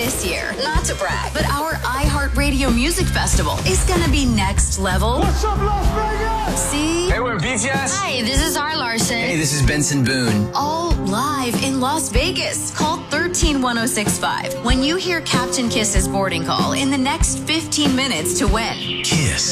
this year. Not to brag, but our iHeartRadio Music Festival is gonna be next level. What's up, Las Vegas? See? Hey, we're in BTS. Hi, this is R. Larson. Hey, this is Benson Boone. All live in Las Vegas. Call 131065 when you hear Captain Kiss's boarding call in the next 15 minutes to win. Kiss.